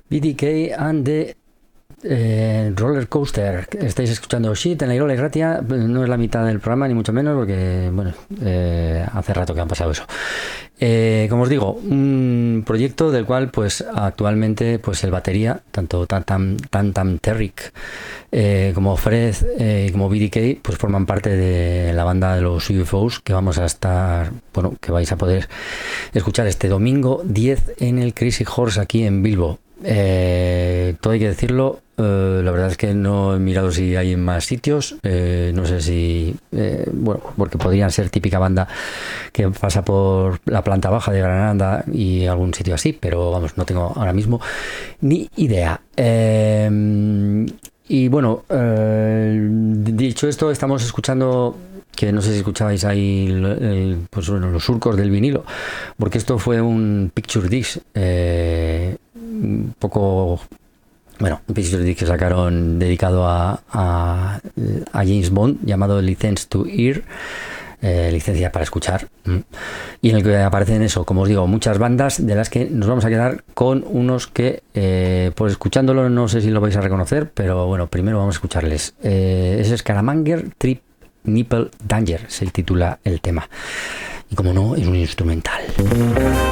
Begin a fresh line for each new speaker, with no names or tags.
BDK and the Roller Coaster. Estáis escuchando Shit en la Irola y Ratia. No es la mitad del programa, ni mucho menos, porque bueno, hace rato que han pasado eso. Como os digo, un proyecto del cual pues actualmente pues el batería, tanto Tam Terrick como Fred y como BDK, pues forman parte de la banda de los UFOs, que vamos a estar, bueno, que vais a poder escuchar este domingo 10 en el Crazy Horse aquí en Bilbo. Todo hay que decirlo, la verdad es que no he mirado si hay en más sitios, no sé si, bueno, porque podrían ser típica banda que pasa por la planta baja de Granada y algún sitio así, pero vamos, no tengo ahora mismo ni idea. Y bueno, dicho esto, estamos escuchando, que no sé si escuchabais ahí pues bueno, los surcos del vinilo, porque esto fue un picture disc, un poco, bueno, un picture disc que sacaron dedicado a James Bond, llamado License to Hear, licencia para escuchar, y en el que aparecen eso, como os digo, muchas bandas, de las que nos vamos a quedar con unos que pues escuchándolo no sé si lo vais a reconocer, pero bueno, primero vamos a escucharles. Es Scaramanga Trip Nipple Danger, se titula el tema, y como no, es un instrumental.